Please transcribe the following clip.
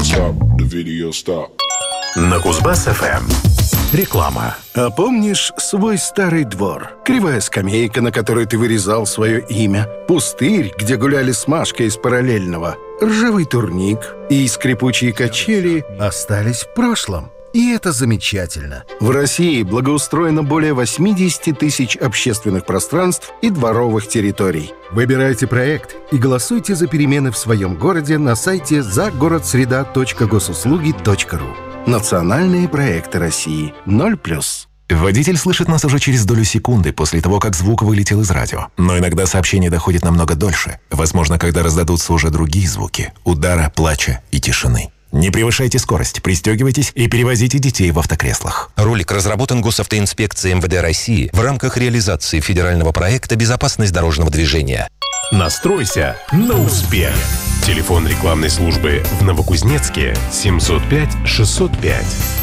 stop, the video stop. На Кузбасс-ФМ. Реклама. А помнишь свой старый двор? Кривая скамейка, на которой ты вырезал свое имя. Пустырь, где гуляли с Машкой из параллельного. Ржавый турник и скрипучие качели остались в прошлом. И это замечательно. В России благоустроено более 80 тысяч общественных пространств и дворовых территорий. Выбирайте проект и голосуйте за перемены в своем городе на сайте загородсреда.госуслуги.ру. Национальные проекты России. 0+. Водитель слышит нас уже через долю секунды после того, как звук вылетел из радио. Но иногда сообщение доходит намного дольше. Возможно, когда раздадутся уже другие звуки – удара, плача и тишины. Не превышайте скорость, пристегивайтесь и перевозите детей в автокреслах. Ролик разработан Госавтоинспекцией МВД России в рамках реализации федерального проекта «Безопасность дорожного движения». Настройся на успех. Телефон рекламной службы в Новокузнецке 705 605.